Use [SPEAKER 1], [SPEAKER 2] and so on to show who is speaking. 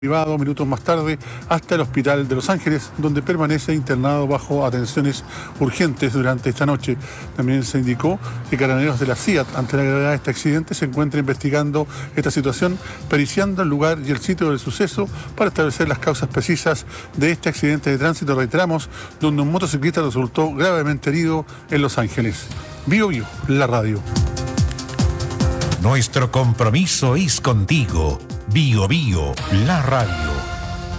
[SPEAKER 1] Privado minutos más tarde hasta el hospital de Los Ángeles, donde permanece internado bajo atenciones urgentes durante esta noche. También se indicó que carabineros de la CIAT, ante la gravedad de este accidente, se encuentra investigando esta situación, periciando el lugar y el sitio del suceso para establecer las causas precisas de este accidente de tránsito. Reiteramos, donde un motociclista resultó gravemente herido en Los Ángeles. Bio Bio, la radio.
[SPEAKER 2] Nuestro compromiso es contigo. Bio Bio, la radio.